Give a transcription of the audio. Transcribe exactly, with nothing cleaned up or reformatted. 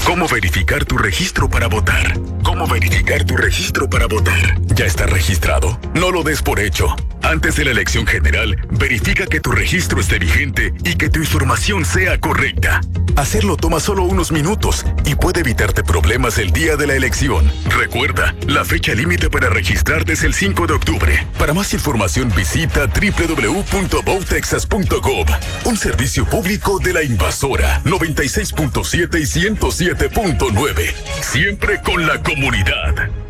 ¿Cómo verificar tu registro para votar? ¿Cómo verificar tu registro para votar? ¿Ya estás registrado? No lo des por hecho. Antes de la elección general, verifica que tu registro esté vigente y que tu información sea correcta. Hacerlo toma solo unos minutos y puede evitarte problemas el día de la elección. Recuerda, la fecha límite para registrarte es el cinco de octubre. Para más información visita doble u doble u doble u punto vote texas punto gov. Un servicio público de la Invasora noventa y seis punto siete y ciento siete punto nueve. Siempre con la comunidad.